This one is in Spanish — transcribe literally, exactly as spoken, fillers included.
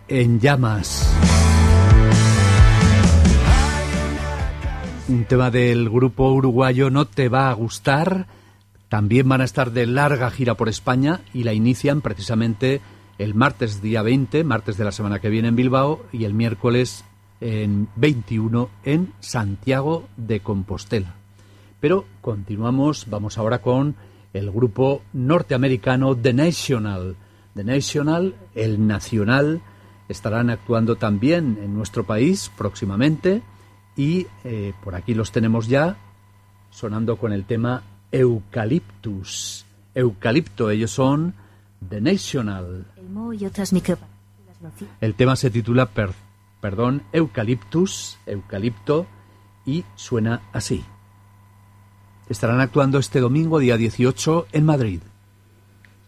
en llamas. Un tema del grupo uruguayo No Te Va a Gustar. También van a estar de larga gira por España y la inician precisamente el martes día veinte, martes de la semana que viene en Bilbao, y el miércoles en veintiuno en Santiago de Compostela. Pero continuamos, vamos ahora con el grupo norteamericano The National. The National, el Nacional, estarán actuando también en nuestro país próximamente y eh, por aquí los tenemos ya sonando con el tema Eucaliptus. Eucalipto, ellos son The National. El tema se titula per, perdón, Eucaliptus, Eucalipto, y suena así. Estarán actuando este domingo, día dieciocho, en Madrid.